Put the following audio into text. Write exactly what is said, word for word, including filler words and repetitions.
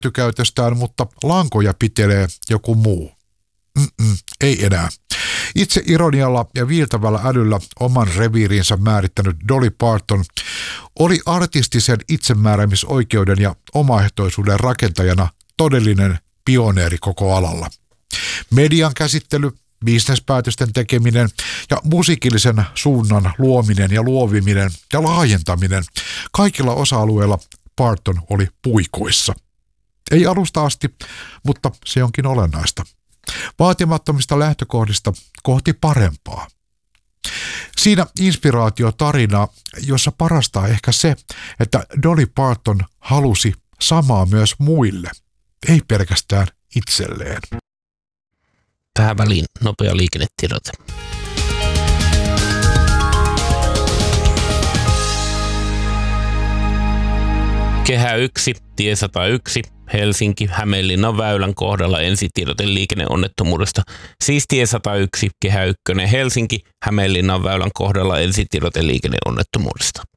kättykäytöstään, mutta lankoja pitelee joku muu. Mm-mm, ei enää. Itse ironialla ja viiltävällä älyllä oman reviirinsä määrittänyt Dolly Parton oli artistisen itsemääräämisoikeuden ja omaehtoisuuden rakentajana todellinen pioneeri koko alalla. Median käsittely, bisnespäätösten tekeminen ja musiikillisen suunnan luominen ja luoviminen ja laajentaminen, kaikilla osa-alueilla Parton oli puikoissa. Ei alusta asti, mutta se onkin olennaista. Vaatimattomista lähtökohdista kohti parempaa. Siinä inspiraatiotarina, jossa parasta ehkä se, että Dolly Parton halusi samaa myös muille, ei pelkästään itselleen. Tähän väliin nopea liikennetiedote. Kehä yksi, tie sata yksi, Helsinki, Hämeenlinnan väylän kohdalla ensitiedote liikenneonnettomuudesta. Siis tie sata yksi, Kehä yksi, Helsinki, Hämeenlinnan väylän kohdalla ensitiedote liikenneonnettomuudesta.